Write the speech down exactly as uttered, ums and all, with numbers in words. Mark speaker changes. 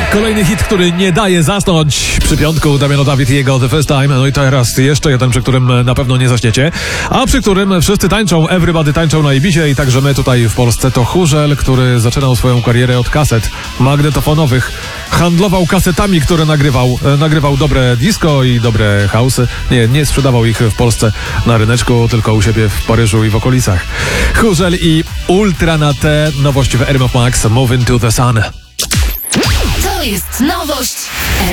Speaker 1: Kolejny hit, który nie daje zasnąć przy piątku. Damiano David i jego The First Time. No i teraz jeszcze jeden, przy którym na pewno nie zaśniecie, a przy którym wszyscy tańczą, everybody tańczą na Ibizie i także my tutaj w Polsce. To Chórzel, który zaczynał swoją karierę od kaset magnetofonowych. Handlował kasetami, które nagrywał. Nagrywał dobre disco i dobre house'y. Nie, nie sprzedawał ich w Polsce na ryneczku, tylko u siebie w Paryżu i w okolicach. Chórzel i Ultra na T. Nowość w R M F Max. Moving to the Sun.
Speaker 2: To jest nowość.